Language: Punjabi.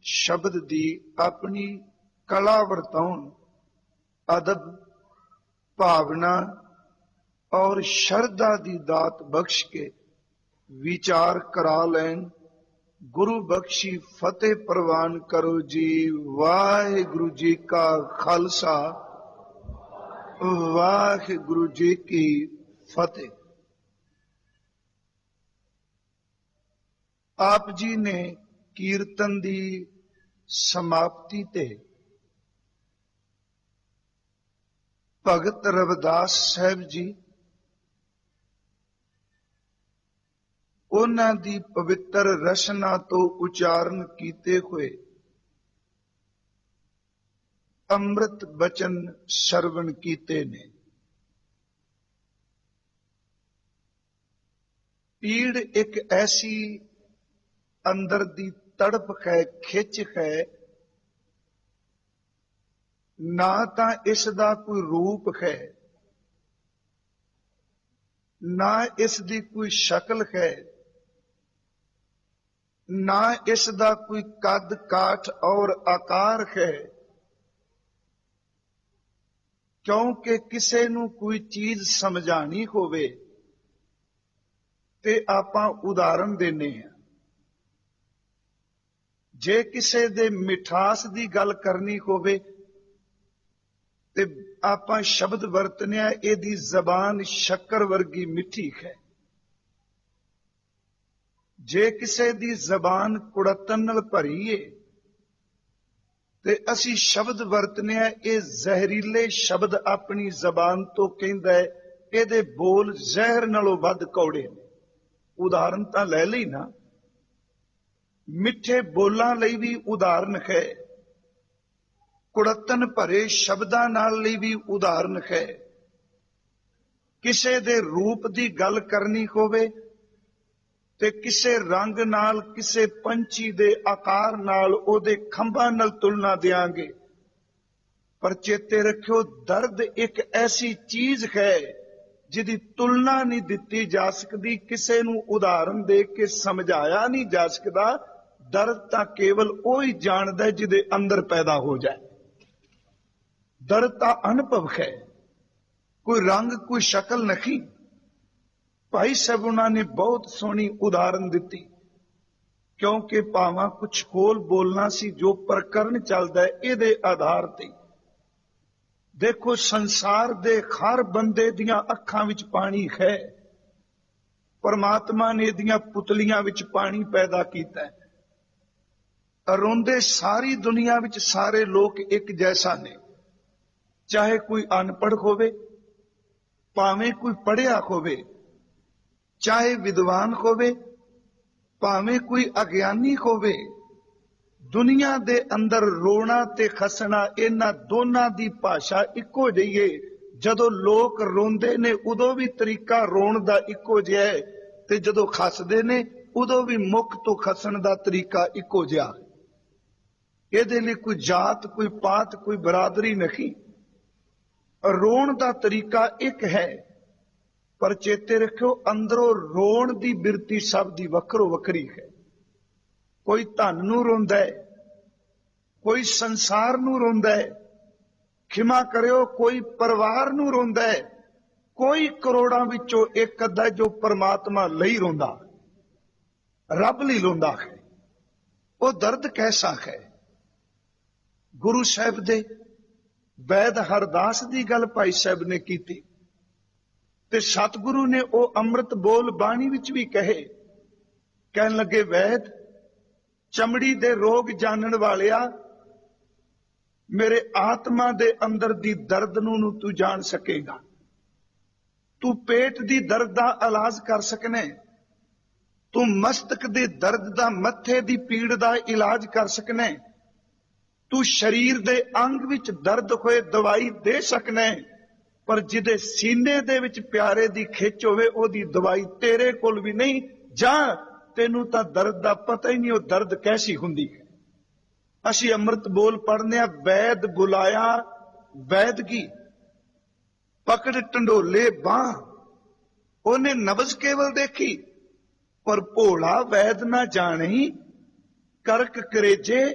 ਸ਼ਬਦ ਦੀ ਆਪਣੀ ਕਲਾ ਵਰਤਾਉਣ, ਅਦਬ, ਭਾਵਨਾ ਔਰ ਸ਼ਰਧਾ ਦੀ ਦਾਤ ਬਖਸ਼ ਕੇ ਵਿਚਾਰ ਕਰਾ ਲੈਣ। ਗੁਰੂ ਬਖਸ਼ੀ ਫਤਿਹ ਪ੍ਰਵਾਨ ਕਰੋ ਜੀ। ਵਾਹਿਗੁਰੂ ਜੀ ਕਾ ਖਾਲਸਾ, ਵਾਹਿਗੁਰੂ ਜੀ ਕੀ ਫਤਿਹ। ਆਪ ਜੀ ਨੇ ਕੀਰਤਨ ਦੀ ਸਮਾਪਤੀ ਤੇ ਭਗਤ ਰਵਿਦਾਸ ਸਾਹਿਬ ਜੀ ਉਹਨਾਂ ਦੀ ਪਵਿੱਤਰ ਰਚਨਾ ਤੋਂ ਉਚਾਰਨ ਕੀਤੇ ਹੋਏ ਅੰਮ੍ਰਿਤ ਬਚਨ ਸਰਵਣ ਕੀਤੇ ਨੇ। ਪੀੜ ਇੱਕ ਐਸੀ ਅੰਦਰ ਦੀ ਤੜਪ ਹੈ, ਖਿੱਚ ਹੈ, ਨਾ ਤਾਂ ਇਸ ਦਾ ਕੋਈ ਰੂਪ ਹੈ, ਨਾ ਇਸ ਦੀ ਕੋਈ ਸ਼ਕਲ ਹੈ, ਨਾ ਇਸ ਦਾ ਕੋਈ ਕੱਦ ਕਾਠ ਔਰ ਆਕਾਰ ਹੈ। ਕਿਉਂਕਿ ਕਿਸੇ ਨੂੰ ਕੋਈ ਚੀਜ਼ ਸਮਝਾਣੀ ਹੋਵੇ ਤੇ ਆਪਾਂ ਉਦਾਹਰਣ ਦਿੰਦੇ ਹਾਂ। ਜੇ ਕਿਸੇ ਦੇ ਮਿਠਾਸ ਦੀ ਗੱਲ ਕਰਨੀ ਹੋਵੇ ਤੇ ਆਪਾਂ ਸ਼ਬਦ ਵਰਤਨੇ ਆ, ਇਹਦੀ ਜ਼ਬਾਨ ਸ਼ੱਕਰ ਵਰਗੀ ਮਿੱਠੀ ਹੈ। ਜੇ ਕਿਸੇ ਦੀ ਜ਼ਬਾਨ ਕੁੜੱਤਣ ਨਾਲ ਭਰੀ ਏ ਤੇ ਅਸੀਂ ਸ਼ਬਦ ਵਰਤਨੇ ਆ, ਇਹ ਜ਼ਹਿਰੀਲੇ ਸ਼ਬਦ ਆਪਣੀ ਜ਼ਬਾਨ ਤੋਂ ਕਹਿੰਦਾ ਹੈ, ਇਹਦੇ ਬੋਲ ਜ਼ਹਿਰ ਨਾਲੋਂ ਵੱਧ ਕੌੜੇ ਨੇ। ਉਦਾਹਰਨ ਤਾਂ ਲੈ ਲਈ ਨਾ, ਮਿੱਠੇ ਬੋਲਾਂ ਲਈ ਵੀ ਉਦਾਹਰਨ ਹੈ, ਕੁੜੱਤਣ ਭਰੇ ਸ਼ਬਦਾਂ ਨਾਲ ਲਈ ਵੀ ਉਦਾਹਰਨ ਹੈ। ਕਿਸੇ ਦੇ ਰੂਪ ਦੀ ਗੱਲ ਕਰਨੀ ਹੋਵੇ ਤੇ ਕਿਸੇ ਰੰਗ ਨਾਲ, ਕਿਸੇ ਪੰਛੀ ਦੇ ਆਕਾਰ ਨਾਲ, ਉਹਦੇ ਖੰਭਾਂ ਨਾਲ ਤੁਲਨਾ ਦਿਆਂਗੇ। ਪਰ ਚੇਤੇ ਰੱਖਿਓ, ਦਰਦ ਇੱਕ ਐਸੀ ਚੀਜ਼ ਹੈ ਜਿਹਦੀ ਤੁਲਨਾ ਨਹੀਂ ਦਿੱਤੀ ਜਾ ਸਕਦੀ, ਕਿਸੇ ਨੂੰ ਉਦਾਹਰਨ ਦੇ ਕੇ ਸਮਝਾਇਆ ਨਹੀਂ ਜਾ ਸਕਦਾ। ਦਰਦ ਤਾਂ ਕੇਵਲ ਉਹ ਹੀ ਜਾਣਦਾ ਜਿਹਦੇ ਅੰਦਰ ਪੈਦਾ ਹੋ ਜਾਏ। ਦਰਦ ਤਾਂ ਅਨੁਭਵ ਹੈ, ਕੋਈ ਰੰਗ, ਕੋਈ ਸ਼ਕਲ ਨਹੀਂ। ਭਾਈ ਸਾਹਿਬ ਉਹਨਾਂ ਨੇ ਬਹੁਤ ਸੋਹਣੀ ਉਦਾਹਰਨ ਦਿੱਤੀ, ਕਿਉਂਕਿ ਭਾਵਾਂ ਕੁਛ ਹੋਰ ਬੋਲਣਾ ਸੀ, ਜੋ ਪ੍ਰਕਰਨ ਚੱਲਦਾ ਹੈ ਇਹਦੇ ਆਧਾਰ ਤੇ। ਦੇਖੋ, ਸੰਸਾਰ ਦੇ ਹਰ ਬੰਦੇ ਦੀਆਂ ਅੱਖਾਂ ਵਿੱਚ ਪਾਣੀ ਹੈ। ਪਰਮਾਤਮਾ ਨੇ ਇਹਦੀਆਂ ਪੁਤਲੀਆਂ ਵਿੱਚ ਪਾਣੀ ਪੈਦਾ ਕੀਤਾ ਹੈ। ਰੋਂਦੇ ਸਾਰੀ ਦੁਨੀਆ ਵਿੱਚ ਸਾਰੇ ਲੋਕ ਇੱਕ ਜੈਸਾ ਨੇ, ਚਾਹੇ ਕੋਈ ਅਨਪੜ੍ਹ ਹੋਵੇ, ਭਾਵੇਂ ਕੋਈ ਪੜ੍ਹਿਆ ਹੋਵੇ, ਚਾਹੇ ਵਿਦਵਾਨ ਹੋਵੇ, ਭਾਵੇਂ ਕੋਈ ਅਗਿਆਨੀ ਹੋਵੇ। ਦੁਨੀਆ ਦੇ ਅੰਦਰ ਰੋਣਾ ਤੇ ਹੱਸਣਾ, ਇਹਨਾਂ ਦੋਨਾਂ ਦੀ ਭਾਸ਼ਾ ਇੱਕੋ ਜਿਹੀ ਹੈ। ਜਦੋਂ ਲੋਕ ਰੋਂਦੇ ਨੇ ਉਦੋਂ ਵੀ ਤਰੀਕਾ ਰੋਣ ਦਾ ਇੱਕੋ ਜਿਹਾ ਹੈ, ਤੇ ਜਦੋਂ ਹੱਸਦੇ ਨੇ ਉਦੋਂ ਵੀ ਮੁੱਖ ਤੋਂ ਹੱਸਣ ਦਾ ਤਰੀਕਾ ਇੱਕੋ ਜਿਹਾ ਹੈ। ਇਹਦੇ ਲਈ ਕੋਈ ਜਾਤ, ਕੋਈ ਪਾਤ, ਕੋਈ ਬਰਾਦਰੀ ਨਹੀਂ। ਰੋਣ ਦਾ ਤਰੀਕਾ ਇੱਕ ਹੈ, ਪਰ ਚੇਤੇ ਰੱਖਿਓ, ਅੰਦਰੋਂ ਰੋਣ ਦੀ ਬਿਰਤੀ ਸਭ ਦੀ ਵੱਖਰੋ ਵੱਖਰੀ ਹੈ। ਕੋਈ ਧਨ ਨੂੰ ਰੋਂਦਾ ਹੈ, ਕੋਈ ਸੰਸਾਰ ਨੂੰ ਰੋਂਦਾ ਹੈ, ਖਿਮਾ ਕਰਿਓ, ਕੋਈ ਪਰਿਵਾਰ ਨੂੰ ਰੋਂਦਾ ਹੈ, ਕੋਈ ਕਰੋੜਾਂ ਵਿੱਚੋਂ ਇੱਕ ਅੱਧਾ ਜੋ ਪਰਮਾਤਮਾ ਲਈ ਰੋਂਦਾ, ਰੱਬ ਲਈ ਰੋਂਦਾ ਹੈ। ਉਹ ਦਰਦ ਕੈਸਾ ਹੈ। ਗੁਰੂ ਸਾਹਿਬ ਦੇ ਵੈਦ ਹਰਦਾਸ ਦੀ ਗੱਲ ਭਾਈ ਸਾਹਿਬ ਨੇ ਕੀਤੀ, ਤੇ ਸਤਿਗੁਰੂ ਨੇ ਉਹ ਅੰਮ੍ਰਿਤ ਬੋਲ ਬਾਣੀ ਵਿੱਚ ਵੀ ਕਹੇ। ਕਹਿਣ ਲੱਗੇ, ਵੈਦ, ਚਮੜੀ ਦੇ ਰੋਗ ਜਾਣਨ ਵਾਲਿਆ, ਮੇਰੇ ਆਤਮਾ ਦੇ ਅੰਦਰ ਦੀ ਦਰਦ ਨੂੰ ਤੂੰ ਜਾਣ ਸਕੇਗਾ। ਤੂੰ ਪੇਟ ਦੀ ਦਰਦ ਦਾ ਇਲਾਜ ਕਰ ਸਕਣਾ, ਤੂੰ ਮਸਤਕ ਦੇ ਦਰਦ ਦਾ, ਮੱਥੇ ਦੀ ਪੀੜ ਦਾ ਇਲਾਜ ਕਰ ਸਕਣਾ, ਤੂੰ ਸਰੀਰ ਦੇ ਅੰਗ ਵਿੱਚ ਦਰਦ ਹੋਏ ਦਵਾਈ ਦੇ ਸਕਣਾ, ਪਰ ਜਿਹਦੇ ਸੀਨੇ ਦੇ ਵਿੱਚ ਪਿਆਰੇ ਦੀ ਖਿੱਚ ਹੋਵੇ ਉਹਦੀ ਦਵਾਈ ਤੇਰੇ ਕੋਲ ਵੀ ਨਹੀਂ। ਜਾਂ ਤੈਨੂੰ ਤਾਂ ਦਰਦ ਦਾ ਪਤਾ ਹੀ ਨਹੀਂ, ਉਹ ਦਰਦ ਕੈਸੀ ਹੁੰਦੀ ਹੈ। ਅਸੀਂ ਅੰਮ੍ਰਿਤ ਬੋਲ ਪੜ੍ਹਨੇ ਆ, ਵੈਦ ਬੁਲਾਇਆ ਵੈਦਗੀ, ਪਕੜ ਢੰਡੋਲੇ ਬਾਹ। ਉਹਨੇ ਨਬਜ਼ ਕੇਵਲ ਦੇਖੀ, ਪਰ ਭੋਲਾ ਵੈਦ ਨਾ ਜਾਣੀ, ਕਰਕ ਕਰੇਜੇ